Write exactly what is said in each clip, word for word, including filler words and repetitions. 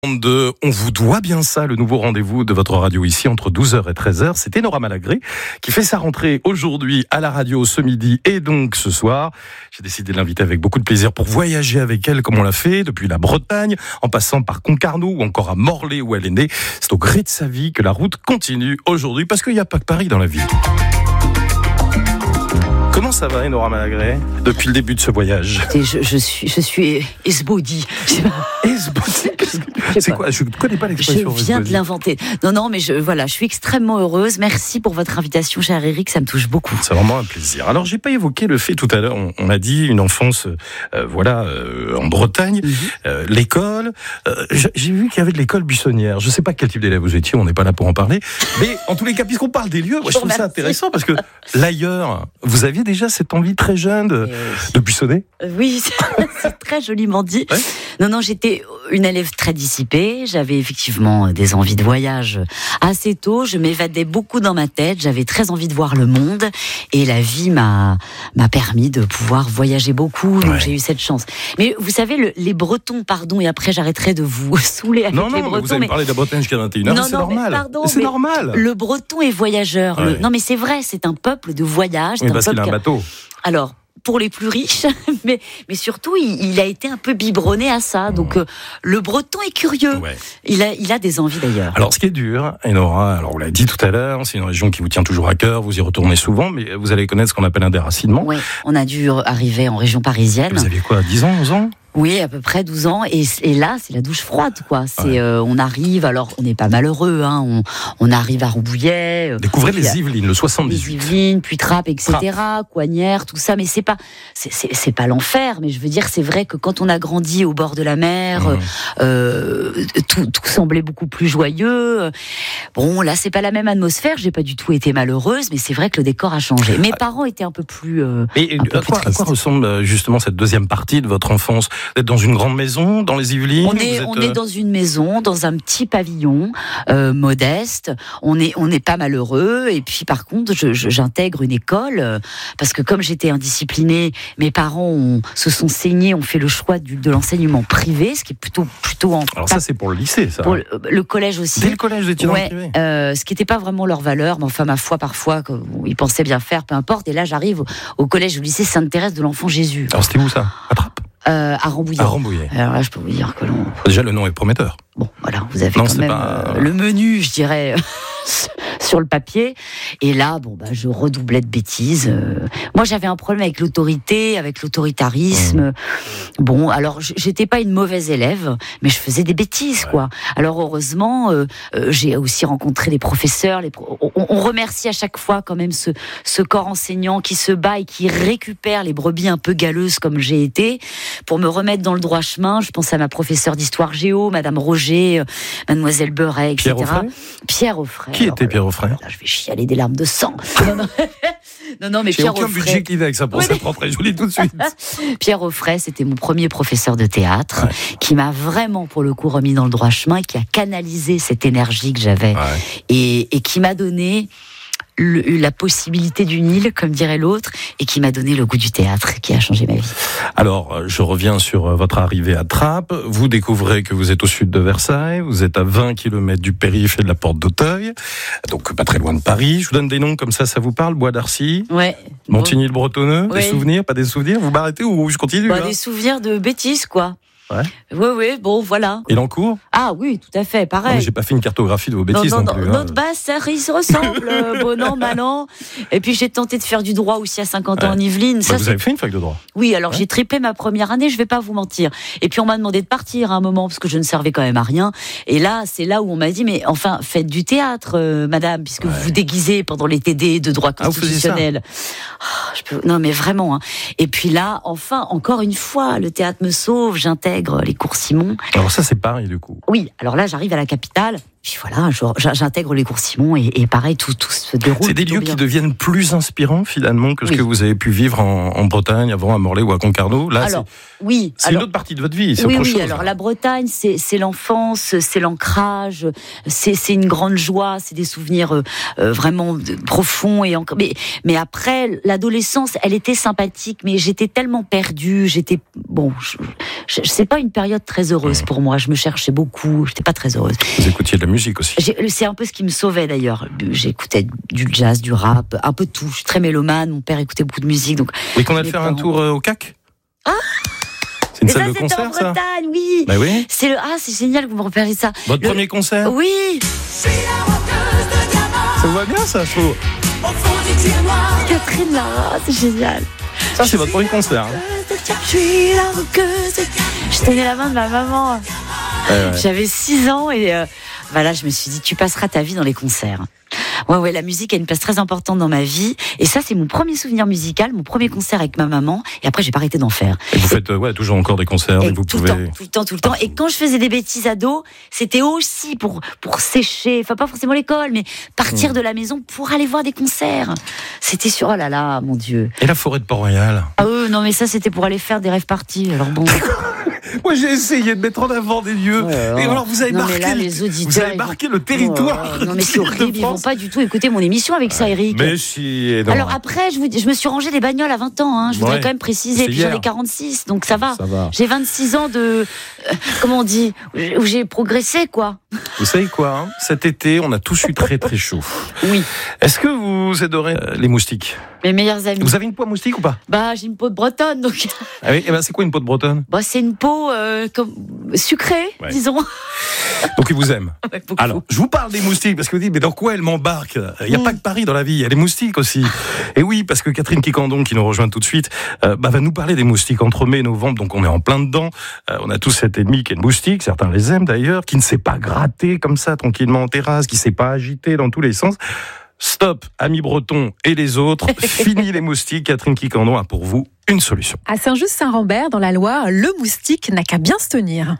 De On vous doit bien ça, le nouveau rendez-vous de votre radio ici entre douze heures et treize heures. C'était Nora Malagré qui fait sa rentrée aujourd'hui à la radio ce midi et donc ce soir. J'ai décidé de l'inviter avec beaucoup de plaisir pour voyager avec elle comme on l'a fait depuis la Bretagne, en passant par Concarneau ou encore à Morlaix où elle est née. C'est au gré de sa vie que la route continue aujourd'hui parce qu'il n'y a pas que Paris dans la vie. Comment ça va, Nora Malagré, depuis le début de ce voyage? je, je suis, je suis esbaudie. Esbaudie C'est quoi? Je ne connais pas l'expression. Je viens de l'inventer. Non, non, mais je, voilà, je suis extrêmement heureuse. Merci pour votre invitation, cher Eric, ça me touche beaucoup. C'est vraiment un plaisir. Alors, j'ai pas évoqué le fait tout à l'heure. On, on a dit une enfance, euh, voilà, euh, en Bretagne, mm-hmm. euh, l'école. Euh, j'ai vu qu'il y avait de l'école buissonnière. Je sais pas quel type d'élève vous étiez. On n'est pas là pour en parler. Mais en tous les cas, puisqu'on parle des lieux, moi, je trouve ça intéressant parce que l'ailleurs, vous aviez déjà cette envie très jeune de, de buissonner? Oui, c'est très joliment dit. Ouais. Non, non, j'étais une élève très dissipée. J'avais effectivement des envies de voyage assez tôt. Je m'évadais beaucoup dans ma tête. J'avais très envie de voir le monde. Et la vie m'a, m'a permis de pouvoir voyager beaucoup. Donc ouais. J'ai eu cette chance. Mais vous savez, le, les Bretons, pardon, et après j'arrêterai de vous saouler avec non, non, les Bretons. Vous avez mais... parlé de la Bretagne jusqu'à vingt et une heures, non, c'est non, normal. Pardon, c'est normal. Le Breton est voyageur. Ouais. Le... Non, mais c'est vrai, c'est un peuple de voyage. Oui, un parce peuple qu'il a un bateau. Alors, pour les plus riches, mais, mais surtout, il, il a été un peu biberonné à ça. Donc, euh, le Breton est curieux. Ouais. Il a, il a des envies d'ailleurs. Alors, ce qui est dur, Nora, alors on l'a dit tout à l'heure, c'est une région qui vous tient toujours à cœur, vous y retournez souvent, mais vous allez connaître ce qu'on appelle un déracinement. Oui, on a dû arriver en région parisienne. Vous aviez quoi, dix ans, onze ans? Oui, à peu près douze ans. Et, et là, c'est la douche froide, quoi. C'est, ouais. euh, on arrive, alors on n'est pas malheureux, hein. On, on arrive à Rambouillet. Découvrez les Yvelines, le soixante-dix-huit. Les Yvelines, puis Trappes, et cetera. Coignères, tout ça. Mais c'est pas, c'est, c'est, c'est pas l'enfer. Mais je veux dire, c'est vrai que quand on a grandi au bord de la mer, mmh. euh, tout, tout semblait beaucoup plus joyeux. Bon, là, c'est pas la même atmosphère. J'ai pas du tout été malheureuse, mais c'est vrai que le décor a changé. Mes parents étaient un peu plus. Euh, et un peu à, plus quoi, à quoi ressemble justement cette deuxième partie de votre enfance? Vous êtes dans une grande maison, dans les Yvelines? On est, êtes... on est dans une maison, dans un petit pavillon euh, modeste. On est, on n'est pas malheureux. Et puis, par contre, je, je, j'intègre une école euh, parce que comme j'étais indisciplinée, mes parents ont, se sont saignés, ont fait le choix du, de l'enseignement privé, ce qui est plutôt, plutôt en. Alors ça, c'est pour le lycée, ça. Pour le, le collège aussi. Dès le collège, vous étiez dans ouais, le privé. Euh, ce qui n'était pas vraiment leur valeur, mais enfin, ma foi, parfois, ils pensaient bien faire, peu importe. Et là, j'arrive au, au collège, au lycée Sainte-Thérèse de l'Enfant Jésus. Alors c'était où ça? À Trappes? Euh, à Rambouillet. À Rambouillet. Alors là, je peux vous dire que l'on... Déjà, le nom est prometteur. Bon, voilà, vous avez non, quand même pas... euh, le menu, je dirais, sur le papier. Et là, bon, bah, je redoublais de bêtises. Euh, moi, j'avais un problème avec l'autorité, avec l'autoritarisme. Mmh. Bon, alors, j'étais pas une mauvaise élève, mais je faisais des bêtises, ouais. quoi. Alors, heureusement, euh, euh, j'ai aussi rencontré les professeurs. Les pro... on, on remercie à chaque fois quand même ce, ce corps enseignant qui se bat et qui récupère les brebis un peu galeuses comme j'ai été pour me remettre dans le droit chemin. Je pense à ma professeure d'histoire géo, Madame Roger, Mademoiselle Beuret, et cetera. Pierre Offray. Pierre Offray. Qui alors, était Pierre Offray? Là, je vais chialer des larmes de sang. non, non. non, non, mais J'ai Pierre aucun Offray. budget Kleenex ça pour oui, cette rentrée, je vous le dis tout de suite. Pierre Offray, c'était mon premier professeur de théâtre, ouais. qui m'a vraiment, pour le coup, remis dans le droit chemin, qui a canalisé cette énergie que j'avais, ouais. et, et qui m'a donné Le, la possibilité d'une île, comme dirait l'autre, et qui m'a donné le goût du théâtre, qui a changé ma vie. Alors, je reviens sur votre arrivée à Trappes. Vous découvrez que vous êtes au sud de Versailles, vous êtes à vingt kilomètres du périph' et de la porte d'Auteuil, donc pas très loin de Paris. Je vous donne des noms comme ça, ça vous parle? Bois d'Arcy, ouais. Montigny-le-Bretonneux, ouais. Des souvenirs, pas des souvenirs? Vous m'arrêtez ou je continue? bah, hein Des souvenirs de bêtises, quoi. Ouais. Oui, oui, bon, voilà. Et l'encours? Ah oui, tout à fait, pareil. Non, mais j'ai pas fait une cartographie de vos bêtises non, non, non plus. Non, hein. notre basse, ils se ressemblent, bon an, mal an. Et puis j'ai tenté de faire du droit aussi à cinquante ouais. ans en Yvelines. Bah, ça, vous c'est... avez fait une fac de droit? Oui, alors ouais. j'ai triplé ma première année, je vais pas vous mentir. Et puis on m'a demandé de partir à un moment, parce que je ne servais quand même à rien. Et là, c'est là où on m'a dit, mais enfin, faites du théâtre, euh, madame, puisque ouais. vous vous déguisez pendant les T D de droit constitutionnel. Ah, oh, je peux... Non, mais vraiment. Hein. Et puis là, enfin, encore une fois, le théâtre me sauve, j'intègre les cours Simon. Alors ça, c'est Paris, du coup. Oui, alors là, j'arrive à la capitale. Puis voilà, genre, j'intègre les cours Simon et, et pareil, tout, tout se déroule. C'est des lieux bien. qui deviennent plus inspirants finalement que ce oui. que vous avez pu vivre en, en Bretagne, avant à Morlaix ou à Concarneau. Là, alors, c'est, oui, c'est alors, une autre partie de votre vie, c'est oui, autre oui, chose. alors là. la Bretagne, c'est, c'est l'enfance, c'est l'ancrage, c'est, c'est une grande joie, c'est des souvenirs euh, euh, vraiment profonds. Et encore, mais, mais après, l'adolescence, elle était sympathique, mais j'étais tellement perdue, j'étais, bon, je, je, c'est pas une période très heureuse mmh. pour moi, je me cherchais beaucoup, j'étais pas très heureuse. Vous écoutiez de la musique aussi. J'ai, c'est un peu ce qui me sauvait d'ailleurs. J'écoutais du jazz, du rap, un peu de tout. Je suis très mélomane. Mon père écoutait beaucoup de musique. Donc, oui, qu'on a fait un tour euh, au C A C. Ah, c'est une mais salle ça, de concert, en Bretagne, ça oui. Bah oui. C'est le, ah, c'est génial que vous me repériez ça. Votre le, premier concert. Oui. Ça vous va bien, ça, je trouve. Catherine Lara, c'est génial. Ça, c'est votre premier concert. Hein. Je suis la roqueuse. Je tenais la main de ma maman. Ouais, ouais. J'avais six ans et euh, voilà, je me suis dit, tu passeras ta vie dans les concerts. Ouais, ouais, la musique a une place très importante dans ma vie. Et ça, c'est mon premier souvenir musical, mon premier concert avec ma maman. Et après, j'ai pas arrêté d'en faire. Et vous faites, euh, ouais, toujours encore des concerts, et et vous tout pouvez. Le temps, tout le temps, tout le temps. Et quand je faisais des bêtises ados, c'était aussi pour, pour sécher, enfin, pas forcément l'école, mais partir mmh. de la maison pour aller voir des concerts. C'était sur, oh là là, mon Dieu. Et la forêt de Port-Royal? Ah, euh, non, mais ça, c'était pour aller faire des rêves parties. Alors bon. Moi, j'ai essayé de mettre en avant des lieux. Ouais, et alors, vous avez non, marqué, là, le, les auditeurs, vous avez marqué vont... le territoire. Oh, non, mais c'est horrible. Ils vont pas du tout écouter mon émission avec ça, Eric. Mais si. Non. Alors après, je, vous, je me suis rangé des bagnoles à vingt ans. Hein, je voudrais ouais, quand même préciser. Puis j'en ai quarante-six, donc ça va. ça va. J'ai vingt-six ans de, euh, comment on dit, où j'ai progressé, quoi. Vous savez quoi, hein, cet été, on a tous eu très très chaud. Oui. Est-ce que vous adorez euh, les moustiques? Mes meilleurs amis. Vous avez une peau à moustique ou pas? Bah, j'ai une peau de bretonne, donc. Ah oui, et ben c'est quoi une peau de bretonne? Bah, c'est une peau euh, comme sucrée, ouais. disons. Donc ils vous aiment. Ouais, alors, je vous parle des moustiques parce que vous dites, mais dans quoi elle m'embarque? Il n'y a mmh. pas que Paris dans la vie, il y a les moustiques aussi. Et oui, parce que Catherine Quiquendon, qui nous rejoint tout de suite, euh, bah, va nous parler des moustiques entre mai et novembre, donc on est en plein dedans. Euh, on a tous cet ennemi qui est le moustique, certains les aiment d'ailleurs, qui ne sait pas gratter comme ça tranquillement en terrasse, qui ne sait pas agiter dans tous les sens. Stop, amis bretons et les autres, fini les moustiques. Catherine Quiquendon a pour vous une solution. À Saint-Just-Saint-Rambert, dans la Loire, le moustique n'a qu'à bien se tenir.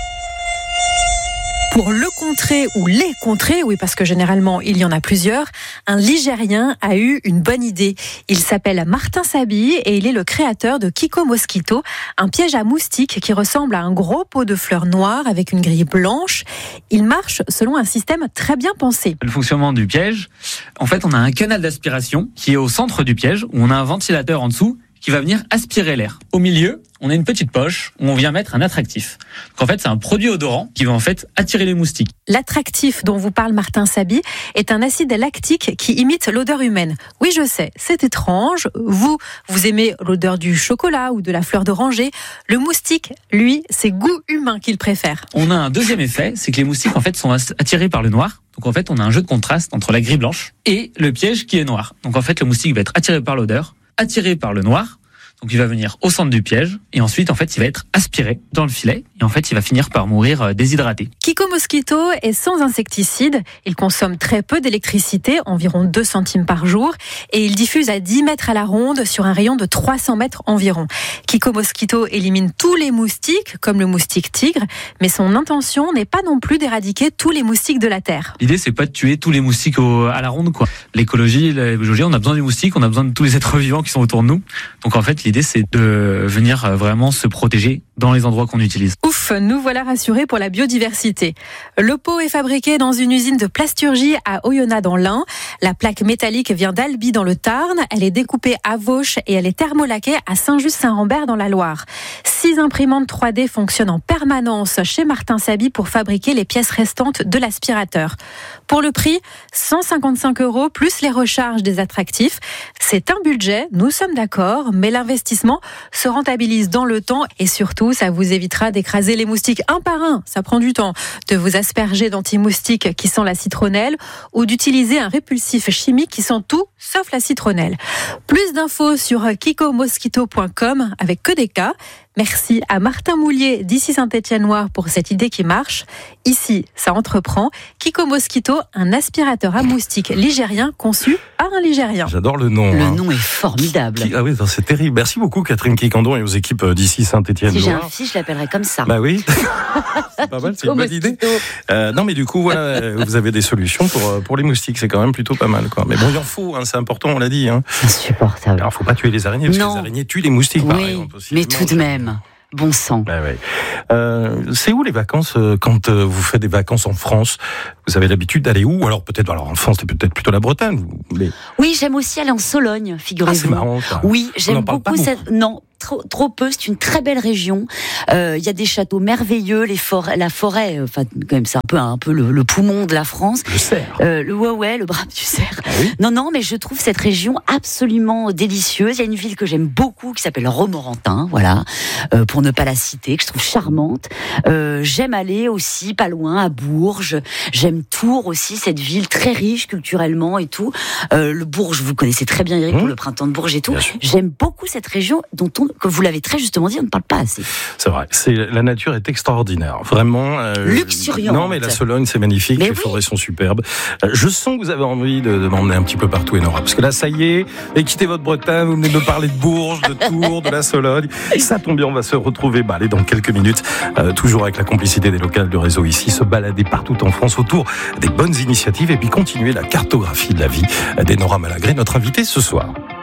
Pour le contrer ou les contrer, oui parce que généralement il y en a plusieurs, un Ligérien a eu une bonne idée. Il s'appelle Martin Saby et il est le créateur de Kiko Mosquito, un piège à moustiques qui ressemble à un gros pot de fleurs noires avec une grille blanche. Il marche selon un système très bien pensé. Le fonctionnement du piège, en fait on a un canal d'aspiration qui est au centre du piège où on a un ventilateur en dessous qui va venir aspirer l'air. Au milieu, on a une petite poche où on vient mettre un attractif. Donc en fait, c'est un produit odorant qui va en fait attirer les moustiques. L'attractif dont vous parle Martin Saby est un acide lactique qui imite l'odeur humaine. Oui, je sais, c'est étrange. Vous, vous aimez l'odeur du chocolat ou de la fleur d'oranger. Le moustique, lui, c'est goût humain qu'il préfère. On a un deuxième effet, c'est que les moustiques en fait sont attirés par le noir. Donc en fait, on a un jeu de contraste entre la grille blanche et le piège qui est noir. Donc en fait, le moustique va être attiré par l'odeur, attiré par le noir, donc il va venir au centre du piège et ensuite en fait il va être aspiré dans le filet et en fait il va finir par mourir déshydraté. Kiko Mosquito est sans insecticide, il consomme très peu d'électricité, environ deux centimes par jour et il diffuse à dix mètres à la ronde sur un rayon de trois cents mètres environ. Kiko Mosquito élimine tous les moustiques comme le moustique tigre, mais son intention n'est pas non plus d'éradiquer tous les moustiques de la Terre. L'idée c'est pas de tuer tous les moustiques au, à la ronde quoi. L'écologie, la biologie, on a besoin des moustiques, on a besoin de tous les êtres vivants qui sont autour de nous. Donc en fait l'idée c'est de venir vraiment se protéger dans les endroits qu'on utilise. Ouf, nous voilà rassurés pour la biodiversité. Le pot est fabriqué dans une usine de plasturgie à Oyonnax dans l'Ain. La plaque métallique vient d'Albi dans le Tarn. Elle est découpée à Vauche et elle est thermolaquée à Saint-Just-Saint-Rambert dans la Loire. Six imprimantes trois D fonctionnent en permanence chez Martin Saby pour fabriquer les pièces restantes de l'aspirateur. Pour le prix, cent cinquante-cinq euros plus les recharges des attractifs. C'est un budget, nous sommes d'accord, mais l'investissement se rentabilise dans le temps et surtout, ça vous évitera d'écraser les moustiques un par un. Ça prend du temps. De vous asperger d'anti-moustiques qui sent la citronnelle ou d'utiliser un répulsif chimique qui sent tout sauf la citronnelle. Plus d'infos sur kiko mosquito point com avec que des cas. Merci à Martin Moulier d'ici Saint-Étienne-Noir pour cette idée qui marche. Ici, ça entreprend. Kiko Mosquito, un aspirateur à moustiques ligérien conçu par un Ligérien. J'adore le nom. Le hein. nom est formidable. Qui- Ah oui, c'est terrible. Merci beaucoup Catherine Kikandon et aux équipes d'ici Saint-Étienne. Si j'ai un fils, je l'appellerai comme ça. Bah oui, c'est pas mal, c'est une bonne idée. Euh, non, mais du coup, voilà, euh, vous avez des solutions pour euh, pour les moustiques, c'est quand même plutôt pas mal, quoi. Mais bon, il en faut, hein, c'est important, on l'a dit. Hein. C'est insupportable. Alors, faut pas tuer les araignées parce Non. que les araignées tuent les moustiques. par Oui, exemple, aussi. mais tout de même, bon sang. Bah ouais. Euh, c'est où les vacances euh, quand euh, vous faites des vacances en France? Vous avez l'habitude d'aller où? Alors peut-être, alors en France, c'est peut-être plutôt la Bretagne. vous- Mais... Oui, j'aime aussi aller en Sologne, Ah, c'est figurez-vous. marrant. Ça. Oui, On j'aime en parle beaucoup pas cette. Non, trop, trop peu. C'est une très belle région. Euh, Il y a des châteaux merveilleux, les forêts, la forêt. Enfin, quand même, c'est un peu, un peu le, le poumon de la France. Le cerf. Euh, le ouais, ouais, le bras du cerf. Ah oui. Non, non, mais je trouve cette région absolument délicieuse. Il y a une ville que j'aime beaucoup qui s'appelle Romorantin, voilà, euh, pour ne pas la citer, que je trouve charmante. Euh, j'aime aller aussi pas loin à Bourges. J'aime Tours aussi, cette ville très riche culturellement et tout. Euh, le Bourges, vous connaissez très bien Eric Mmh. pour le printemps de Bourges et tout. Bien sûr. J'aime beaucoup cette région dont on, que vous l'avez très justement dit, on ne parle pas assez. C'est vrai. C'est la nature est extraordinaire, vraiment. euh, Luxuriante. Non, mais la Sologne, c'est magnifique. Mais les oui. forêts sont superbes. Euh, Je sens que vous avez envie de, de m'emmener un petit peu partout, Enora, parce que là, ça y est, et quittez votre Bretagne. Vous venez de me parler de Bourges, de Tours, de la Sologne. Ça tombe bien, on va se retrouver, bah, allez, dans quelques minutes, euh, toujours avec la complicité des locales du réseau ici, se balader partout en France autour des bonnes initiatives et puis continuer la cartographie de la vie d'Enora Malagré, notre invitée ce soir.